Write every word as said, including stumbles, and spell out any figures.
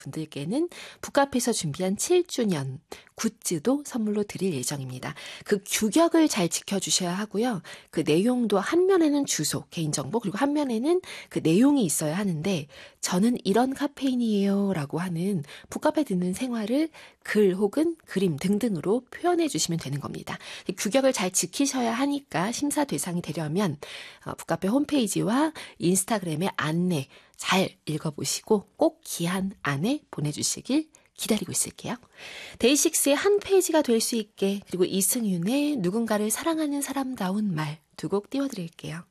분들께는 북카페에서 준비한 칠 주년 굿즈도 선물로 드릴 예정입니다. 그 규격을 잘 지켜주셔야 하고요. 그 내용도 한 면에는 주소, 개인정보, 그리고 한 면에는 그 내용이 있어야 하는데 저는 이런 카페인이에요 라고 하는 북카페 듣는 생활을 글 혹은 그림 등등으로 표현해 주시면 되는 겁니다. 규격을 잘 지키셔야 하니까 심사 대상이 되려면 북카페 홈페이지와 인스타그램의 안내 잘 읽어보시고 꼭 기한 안에 보내주시길 기다리고 있을게요. 데이식스의 한 페이지가 될 수 있게, 그리고 이승윤의 누군가를 사랑하는 사람다운 말 두 곡 띄워드릴게요.